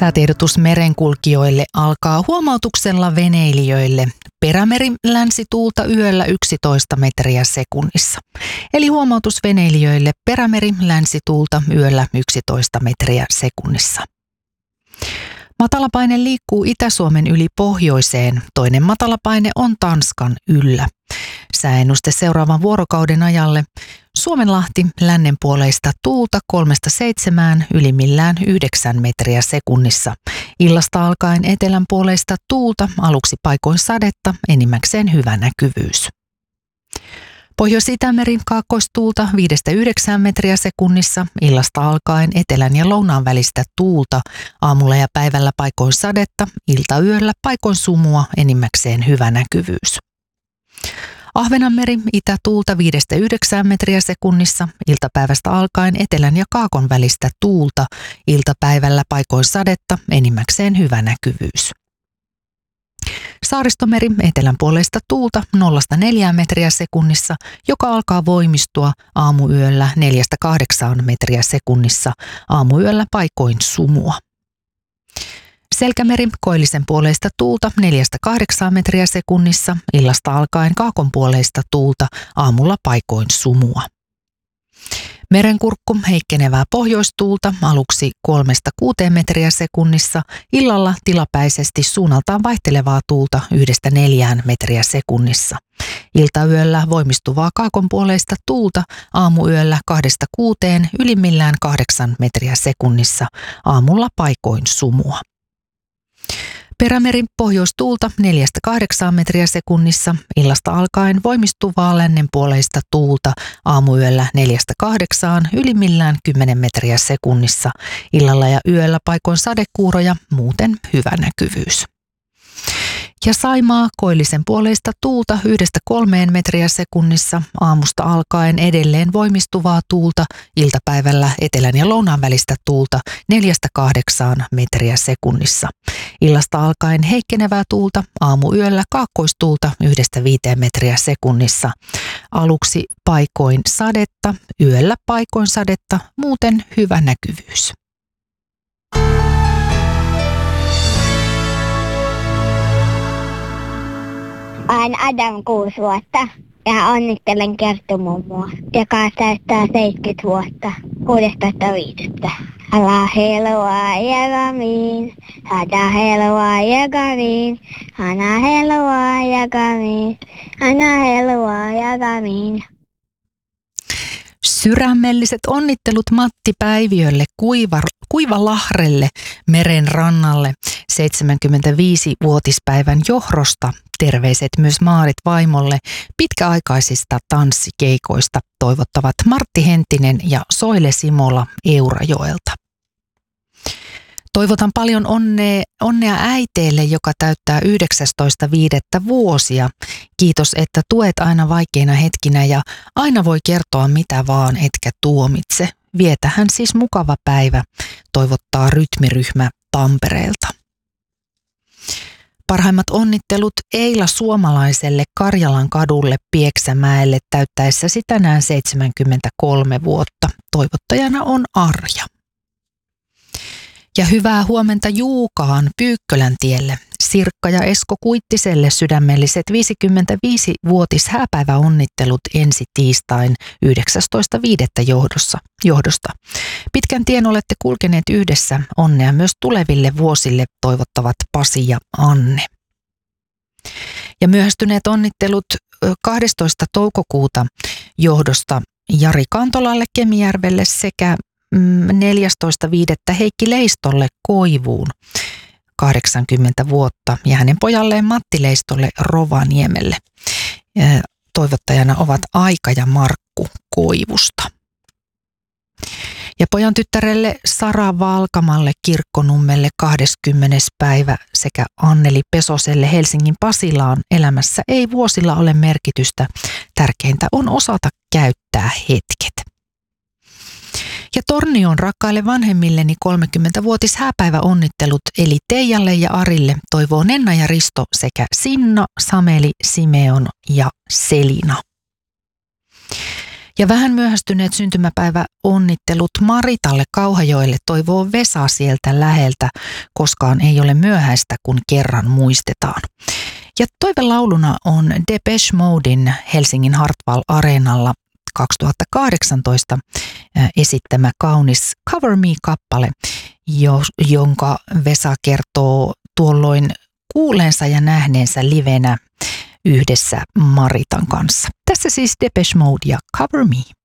Säätiedotus merenkulkijoille alkaa huomautuksella veneilijöille. Perämeri länsituulta yöllä 11 metriä sekunnissa. Eli huomautus veneilijöille perämeri länsituulta yöllä 11 metriä sekunnissa. Matalapaine liikkuu Itä-Suomen yli pohjoiseen. Toinen matalapaine on Tanskan yllä. Sääennuste seuraavan vuorokauden ajalle. Suomenlahti lännenpuoleista tuulta 3-7, ylimmillään 9 metriä sekunnissa. Illasta alkaen etelänpuoleista tuulta, aluksi paikoin sadetta, enimmäkseen hyvä näkyvyys. Pohjois-Itämeri kaakkoistuulta 5-9 metriä sekunnissa, illasta alkaen etelän ja lounaan välistä tuulta, aamulla ja päivällä paikoin sadetta, iltayöllä paikoin sumua, enimmäkseen hyvä näkyvyys. Ahvenanmeri itätuulta 5-9 metriä sekunnissa, iltapäivästä alkaen etelän ja kaakon välistä tuulta, iltapäivällä paikoin sadetta, enimmäkseen hyvä näkyvyys. Saaristomeri etelänpuoleista tuulta 0-4 metriä sekunnissa, joka alkaa voimistua aamuyöllä 4-8 metriä sekunnissa, aamuyöllä paikoin sumua. Selkämeri koillisen puoleista tuulta 4-8 metriä sekunnissa, illasta alkaen kaakon puoleista tuulta, aamulla paikoin sumua. Merenkurkku heikkenevää pohjoistuulta aluksi 3-6 metriä sekunnissa, illalla tilapäisesti suunnaltaan vaihtelevaa tuulta 1-4 metriä sekunnissa. Iltayöllä voimistuvaa kaakonpuoleista tuulta, aamuyöllä 2-6, ylimmillään 8 metriä sekunnissa, aamulla paikoin sumua. Perämeri pohjoistuulta 4-8 metriä sekunnissa, illasta alkaen voimistuvaa lännenpuoleista tuulta, aamuyöllä 4-8, ylimmillään 10 metriä sekunnissa, illalla ja yöllä paikoin sadekuuroja, muuten hyvä näkyvyys. Ja Saimaa koillisen puoleista tuulta 1-3 metriä sekunnissa, aamusta alkaen edelleen voimistuvaa tuulta, iltapäivällä etelän ja lounaan välistä tuulta 4-8 metriä sekunnissa. Illasta alkaen heikkenevää tuulta, aamuyöllä kaakkoistuulta 1-5 metriä sekunnissa. Aluksi paikoin sadetta, yöllä paikoin sadetta, muuten hyvä näkyvyys. Olen Adam 6 vuotta ja onnittelen Kerttu-mummua, joka täyttää 70 vuotta 16.5. Ala helua jagamiin, hada helua jagamiin, ana helua jagamiin, ana helua jagamiin. Sydämelliset onnittelut Matti Päiviölle Kuivalahrelle meren rannalle 75-vuotispäivän johdosta. Terveiset myös Maarit vaimolle pitkäaikaisista tanssikeikoista toivottavat Martti Henttinen ja Soile Simola Eurajoelta. Toivotan paljon onnea äiteelle, joka täyttää 19.5. vuosia. Kiitos, että tuet aina vaikeina hetkinä ja aina voi kertoa mitä vaan, etkä tuomitse. Vietähän siis mukava päivä, toivottaa rytmiryhmä Tampereelta. Parhaimmat onnittelut Eila Suomalaiselle Karjalan kadulle Pieksämäelle täyttäessäsi tänään 73 vuotta. Toivottajana on Arja. Ja hyvää huomenta Juukaan Pyykköläntielle. Sirkka ja Esko Kuittiselle sydämelliset 55-vuotis hääpäiväonnittelut ensi tiistain 19.5. johdosta. Pitkän tien olette kulkeneet yhdessä. Onnea myös tuleville vuosille toivottavat Pasi ja Anne. Ja myöhästyneet onnittelut 12. toukokuuta johdosta Jari Kantolalle Kemijärvelle sekä 14.5. Heikki Leistolle Koivuun 80 vuotta ja hänen pojalleen Matti Leistolle Rovaniemelle. Toivottajana ovat Aika ja Markku Koivusta. Ja pojan tyttärelle Sara Valkamalle Kirkkonummelle 20. päivä sekä Anneli Pesoselle Helsingin Pasilaan elämässä ei vuosilla ole merkitystä. Tärkeintä on osata käyttää hetket. Ja Tornion rakkaille vanhemmilleni 30-vuotis hääpäiväonnittelut eli Teijalle ja Arille toivoo Nenna ja Risto sekä Sinna, Sameli, Simeon ja Selina. Ja vähän myöhästyneet syntymäpäivä onnittelut Maritalle Kauhajoelle toivoo Vesa sieltä läheltä. Koskaan ei ole myöhäistä, kun kerran muistetaan. Ja toivelauluna on Depeche Moden Helsingin Hartwall Areenalla 2018 esittämä kaunis Cover Me-kappale, jonka Vesa kertoo tuolloin kuuleensa ja nähneensä livenä yhdessä Maritan kanssa. Tässä siis Depeche Mode ja Cover Me.